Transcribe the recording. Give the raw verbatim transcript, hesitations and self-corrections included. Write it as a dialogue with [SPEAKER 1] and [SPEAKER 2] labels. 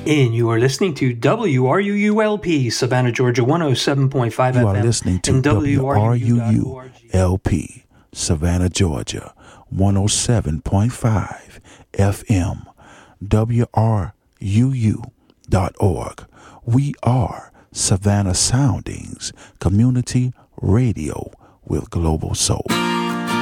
[SPEAKER 1] And you are listening to W R U U L P, Savannah, Georgia, one oh seven point five
[SPEAKER 2] You
[SPEAKER 1] F M.
[SPEAKER 2] are listening to W R U U L P, Savannah, Georgia, one oh seven point five F M. W R U U dot org. We are Savannah Soundings Community Radio with Global Soul.